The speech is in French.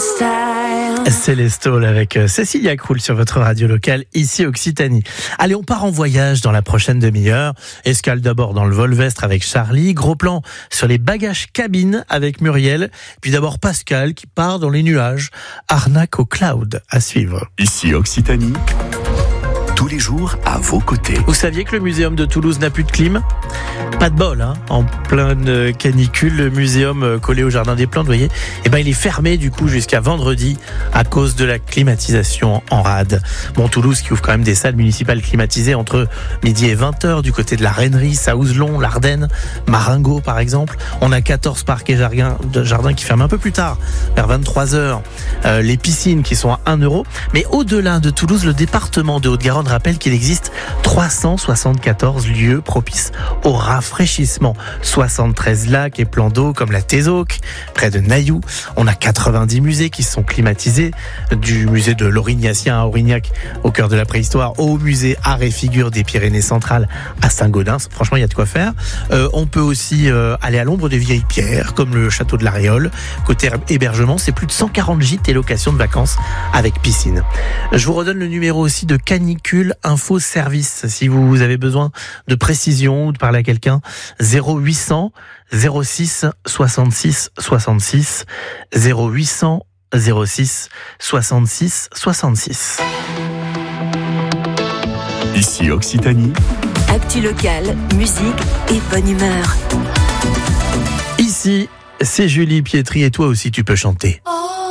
Célestol avec Cécilia Krull sur votre radio locale, ici Occitanie. Allez, on part en voyage dans la prochaine demi-heure. Escale d'abord dans le Volvestre avec Charlie. Gros plan sur les bagages cabine avec Muriel. Puis d'abord Pascal qui part dans les nuages. Arnaque au cloud à suivre. Ici Occitanie, tous les jours à vos côtés. Vous saviez que le muséum de Toulouse n'a plus de clim ? Pas de bol, hein. En pleine canicule, le muséum collé au Jardin des Plantes, vous voyez, il est fermé du coup jusqu'à vendredi à cause de la climatisation en rade. Bon, Toulouse qui ouvre quand même des salles municipales climatisées entre midi et 20h du côté de la Rennerie, Saouzelon, l'Ardenne, Marengo par exemple. On a 14 parcs et jardins qui ferment un peu plus tard, vers 23h. Les piscines qui sont à 1 euro. Mais au-delà de Toulouse, le département de Haute-Garonne rappelle qu'il existe 374 lieux propices au rafraîchissement. 73 lacs et plans d'eau comme la Tézauque, près de Nailloux. On a 90 musées qui sont climatisés, du musée de l'Aurignacien à Aurignac, au cœur de la préhistoire, au musée Art et Figure des Pyrénées-Centrales à Saint-Gaudens. Franchement, il y a de quoi faire. On peut aussi aller à l'ombre des vieilles pierres, comme le château de la Réole. Côté hébergement, c'est plus de 140 gîtes et locations de vacances avec piscine. Je vous redonne le numéro aussi de Canicule Info Service, si vous avez besoin de précision ou de parler à quelqu'un. 0800 06 66 66 0800 06 66 66. Ici Occitanie, Actu locale, musique et bonne humeur. Ici, c'est Julie Pietri et toi aussi tu peux chanter.